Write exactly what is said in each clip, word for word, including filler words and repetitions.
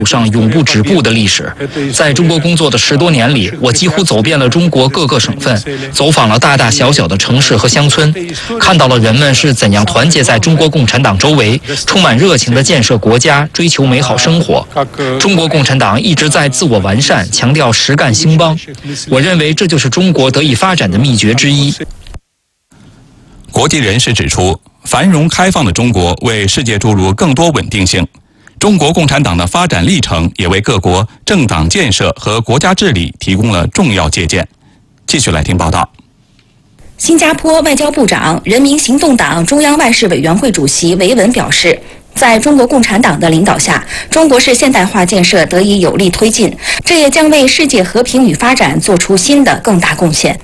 上永不止步的历史。在中国工作的十多年里，我几乎走遍了中国各个省份，走访了大大小小的城市和乡村，看到了人们是怎样团结在中国共产党周围，充满热情地建设国家，追求美好生活。中国共产党一直在自我完善，强调实干兴邦。我认为这就是中国得以发展的秘诀之一。 国际人士指出，繁荣开放的中国为世界注入更多稳定性。中国共产党的发展历程也为各国政党建设和国家治理提供了重要借鉴。继续来听报道。 新加坡外交部长、人民行动党中央外事委员会主席维文表示，在中国共产党的领导下，中国式现代化建设得以有力推进，这也将为世界和平与发展做出新的更大贡献。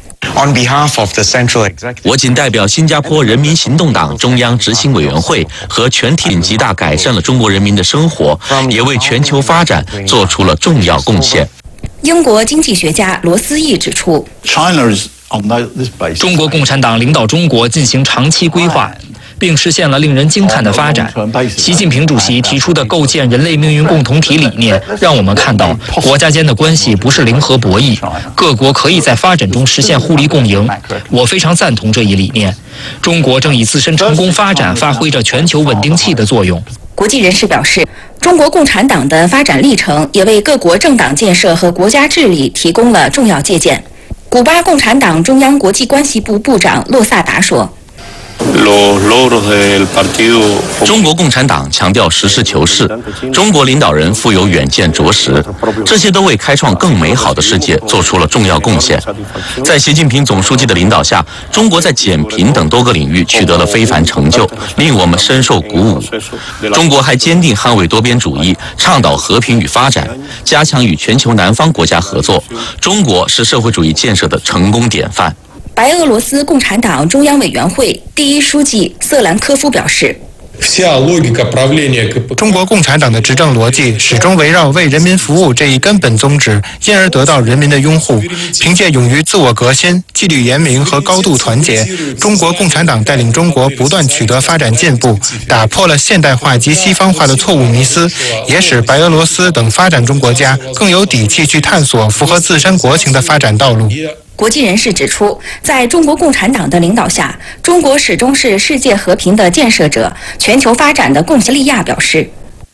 我谨代表新加坡人民行动党中央执行委员会和全体极大改善了中国人民的生活，也为全球发展做出了重要贡献。 英国经济学家罗斯义指出， 中国共产党领导中国进行长期规划，并实现了令人惊叹的发展。习近平主席提出的构建人类命运共同体理念，让我们看到国家间的关系不是零和博弈，各国可以在发展中实现互利共赢。我非常赞同这一理念。中国正以自身成功发展发挥着全球稳定器的作用。 国际人士表示，中国共产党的发展历程也为各国政党建设和国家治理提供了重要借鉴。古巴共产党中央国际关系部部长洛萨达说， 中国共产党强调实事求是，中国领导人富有远见卓识，这些都为开创更美好的世界做出了重要贡献。在习近平总书记的领导下，中国在减贫等多个领域取得了非凡成就，令我们深受鼓舞。中国还坚定捍卫多边主义，倡导和平与发展，加强与全球南方国家合作。中国是社会主义建设的成功典范。 白俄罗斯共产党中央委员会第一书记瑟兰科夫表示， 中国共产党的执政逻辑始终围绕为人民服务这一根本宗旨，因而得到人民的拥护。凭借勇于自我革新、纪律严明和高度团结，中国共产党带领中国不断取得发展进步，打破了现代化及西方化的错误迷思，也使白俄罗斯等发展中国家更有底气去探索符合自身国情的发展道路。 国际人士指出，在中国共产党的领导下，中国始终是世界和平的建设者、全球发展的贡献。利亚表示，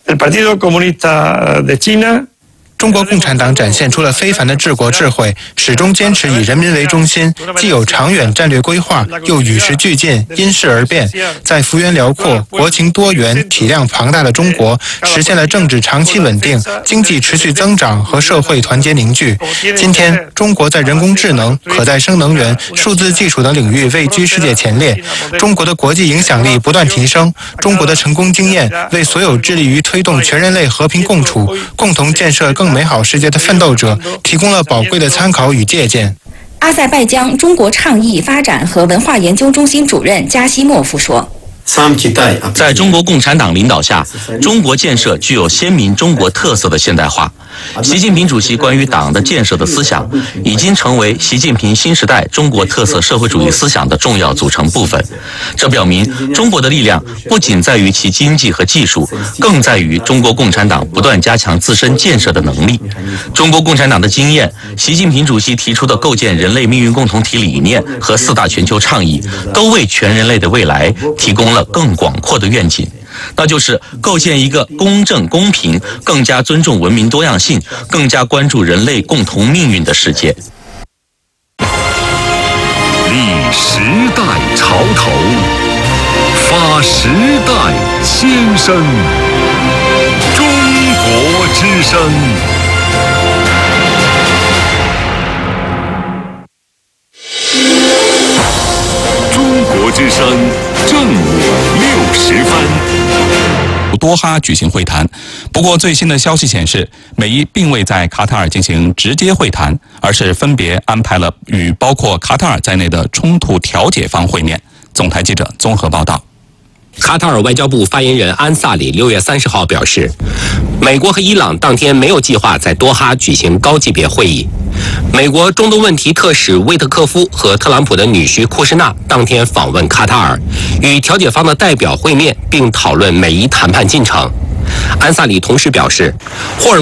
中国共产党展现出了非凡的治国智慧，始终坚持以人民为中心，既有长远战略规划，又与时俱进，因势而变。在幅员辽阔、国情多元、体量庞大的中国，实现了政治长期稳定、经济持续增长和社会团结凝聚。今天，中国在人工智能、可再生能源、数字技术等领域位居世界前列，中国的国际影响力不断提升。中国的成功经验为所有致力于推动全人类和平共处、共同建设更美好世界的奋斗者提供了宝贵的参考与借鉴。 阿塞拜疆中国倡议发展和文化研究中心主任加西莫夫说， 在中国共产党领导下，中国建设具有鲜明中国特色的现代化。习近平主席关于党的建设的思想，已经成为习近平新时代中国特色社会主义思想的重要组成部分。这表明，中国的力量不仅在于其经济和技术，更在于中国共产党不断加强自身建设的能力。中国共产党的经验，习近平主席提出的构建人类命运共同体理念和四大全球倡议，都为全人类的未来提供了更广阔的愿景。那就是构建一个公正公平、更加尊重文明多样性、更加关注人类共同命运的世界。 立时代潮头，发时代先声，中国之声。中国之声正午六时分。 多哈举行会谈，不过最新的消息显示，美伊并未在卡塔尔进行直接会谈，而是分别安排了与包括卡塔尔在内的冲突调解方会面。总台记者综合报道。 卡塔尔外交部发言人安萨里六月三十号表示，美国和伊朗当天没有计划在多哈举行高级别会议。美国中东问题特使威特科夫和特朗普的女婿库什纳当天访问卡塔尔，与调解方的代表会面，并讨论美伊谈判进程。 安萨里同时表示，霍尔